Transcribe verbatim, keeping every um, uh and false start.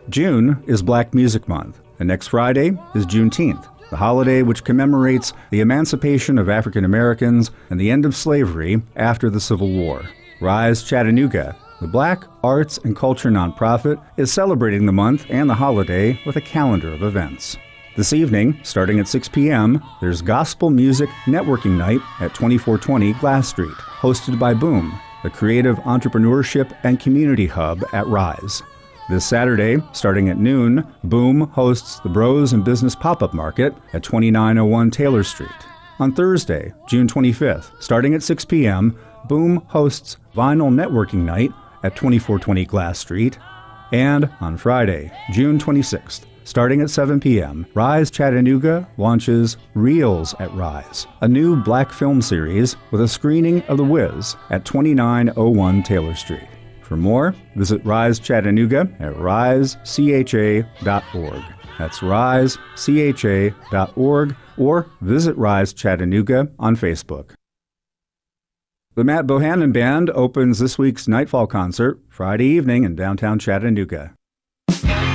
June is Black Music Month, and next Friday is Juneteenth, the holiday which commemorates the emancipation of African Americans and the end of slavery after the Civil War. Rise Chattanooga, the Black Arts and Culture nonprofit, is celebrating the month and the holiday with a calendar of events. This evening, starting at six p.m., there's Gospel Music Networking Night at twenty-four twenty Glass Street, hosted by Boom, the creative entrepreneurship and community hub at Rise. This Saturday, starting at noon, Boom hosts the Bros and Business Pop-Up Market at twenty-nine oh one Taylor Street. On Thursday, June twenty-fifth, starting at six p.m., Boom hosts Vinyl Networking Night at twenty-four twenty Glass Street. And on Friday, June twenty-sixth, starting at seven p.m., Rise Chattanooga launches Reels at Rise, a new black film series with a screening of The Wiz at twenty-nine oh one Taylor Street. For more, visit Rise Chattanooga at rise c h a dot org. That's rise c h a dot org, or visit Rise Chattanooga on Facebook. The Matt Bohannon Band opens this week's Nightfall concert Friday evening in downtown Chattanooga.